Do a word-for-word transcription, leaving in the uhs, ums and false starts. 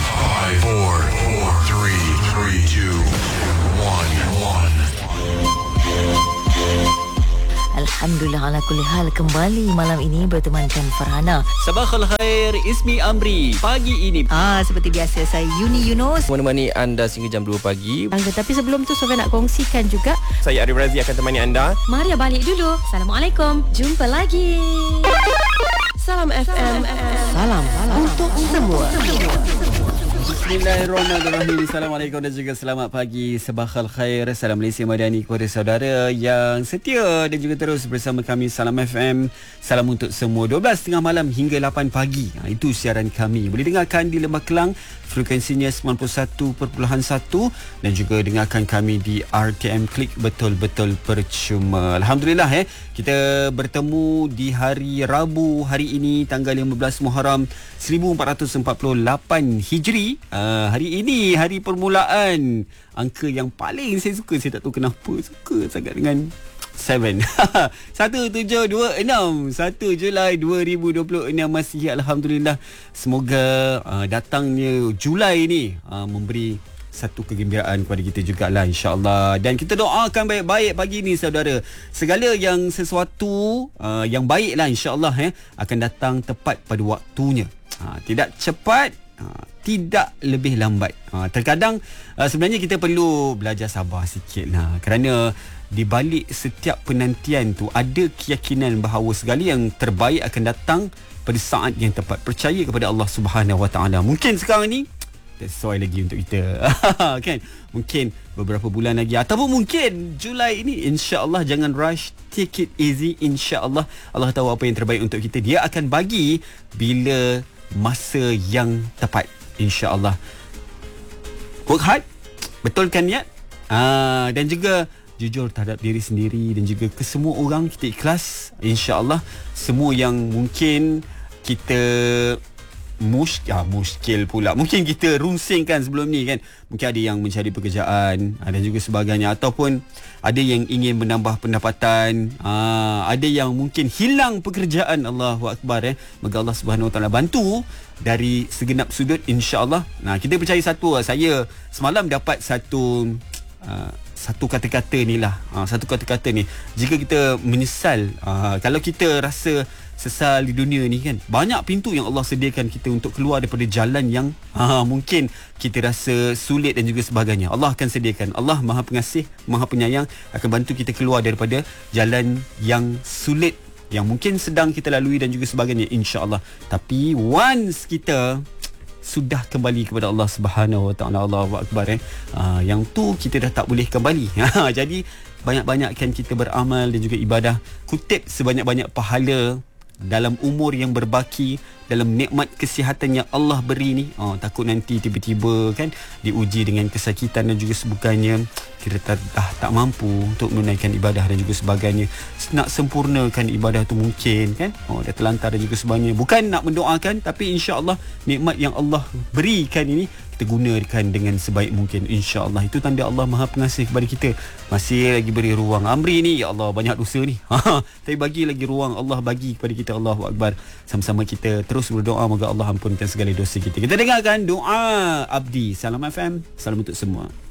five, four, four, three, three, two, one, one. Alhamdulillah ala kulli hal, kembali malam ini bertemankan Farhana. Sabah khair, Ismi Amri. Pagi ini Ah, seperti biasa saya Yuni Yunus. menemani anda sehingga jam dua pagi. Ah, tetapi sebelum tu Sofia nak kongsikan juga. Saya Arif Razi akan temani anda. Maria balik dulu. Assalamualaikum. Jumpa lagi. Salam F M. Salam, salam untuk semua. Bismillahirrahmanirrahim. Assalamualaikum dan juga selamat pagi. Sabah khair. Salam Malaysia Madani kepada saudara yang setia dan juga terus bersama kami. Salam F M. Salam untuk semua. dua belas tiga puluh malam hingga lapan pagi. Ha, itu siaran kami. Boleh dengarkan di Lembah Kelang, frekuensinya sembilan puluh satu perpuluhan satu, dan juga dengarkan kami di R T M Klik, betul-betul percuma. Alhamdulillah eh kita bertemu di hari Rabu hari ini, tanggal lima belas Muharram seribu empat ratus empat puluh lapan Hijri. Uh, hari ini hari permulaan, angka yang paling saya suka. Saya tak tahu kenapa suka sangat dengan tujuh. satu tujuh dua enam satu Julai dua ribu dua puluh enam masih. Alhamdulillah, semoga uh, datangnya Julai ni uh, memberi satu kegembiraan kepada kita jugalah, insya-Allah. Dan kita doakan baik-baik pagi ni saudara. Segala yang sesuatu uh, yang baiklah insya-Allah eh akan datang tepat pada waktunya. Uh, tidak cepat, uh, tidak lebih lambat. Uh, terkadang uh, sebenarnya kita perlu belajar sabar sikit lah, kerana di balik setiap penantian tu ada keyakinan bahawa segala yang terbaik akan datang pada saat yang tepat. Percaya kepada Allah Subhanahu Wa Taala. Mungkin sekarang ni tak sesuai lagi untuk kita kan, mungkin beberapa bulan lagi, ataupun mungkin Julai ini. InsyaAllah jangan rush, take it easy. InsyaAllah Allah tahu apa yang terbaik untuk kita. Dia akan bagi bila masa yang tepat, InsyaAllah. Work hard, betulkan niat, ah, dan juga jujur terhadap diri sendiri dan juga ke semua orang. Kita ikhlas, insya-Allah. Semua yang mungkin kita mus ya, muskil pula, mungkin kita runsingkan sebelum ni kan. Mungkin ada yang mencari pekerjaan dan juga sebagainya, ataupun ada yang ingin menambah pendapatan, aa, ada yang mungkin hilang pekerjaan. Allahu Akbar eh. Moga Allah Subhanahu Wa Taala bantu dari segenap sudut, insya-Allah. Nah, kita percaya satu, saya semalam dapat satu aa, satu kata-kata ni lah, aa, satu kata-kata ni, jika kita menyesal, aa, kalau kita rasa sesal di dunia ni kan, banyak pintu yang Allah sediakan kita untuk keluar daripada jalan yang ha, mungkin kita rasa sulit dan juga sebagainya. Allah akan sediakan. Allah Maha Pengasih, Maha Penyayang, akan bantu kita keluar daripada jalan yang sulit yang mungkin sedang kita lalui dan juga sebagainya, insya-Allah. Tapi once kita sudah kembali kepada Allah Subhanahu Wa Taala, Allahu Akbar eh, uh, yang tu kita dah tak boleh kembali. Jadi banyak-banyakkan kita beramal dan juga ibadah, kutip sebanyak-banyak pahala dalam umur yang berbaki, dalam nikmat kesihatan yang Allah beri ni. Oh, takut nanti tiba-tiba kan diuji dengan kesakitan dan juga sebagainya, kita dah, dah tak mampu untuk menunaikan ibadah dan juga sebagainya. Nak sempurnakan ibadah tu mungkin kan, oh, dah terlantar dan juga sebagainya. Bukan nak mendoakan, tapi insya-Allah nikmat yang Allah berikan ini kita gunakan dengan sebaik mungkin, insya-Allah. Itu tanda Allah Maha Pengasih kepada kita. Masih lagi beri ruang. Amri ni, ya Allah, banyak dosa ni. Tapi bagi lagi ruang, Allah bagi kepada kita. Allahu Akbar. Sama-sama kita terus berdoa, moga Allah ampunkan segala dosa kita. Kita dengarkan doa Abdi. Salam F M. Salam untuk semua.